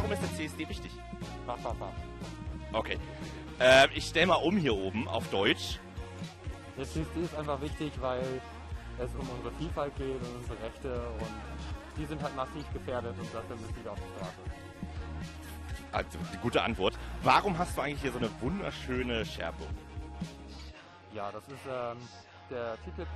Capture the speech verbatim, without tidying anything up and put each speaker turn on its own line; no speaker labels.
Warum ist der C S D wichtig?
Mach, mach, mach.
Okay. Ähm, ich stelle mal um hier oben auf Deutsch.
Der C S D ist einfach wichtig, weil es um unsere Vielfalt geht und unsere Rechte und die sind halt massiv gefährdet und dafür müssen wir auf die Straße.
Also, die gute Antwort. Warum hast du eigentlich hier so eine wunderschöne Scherbe?
Ja, das ist ähm, der Titel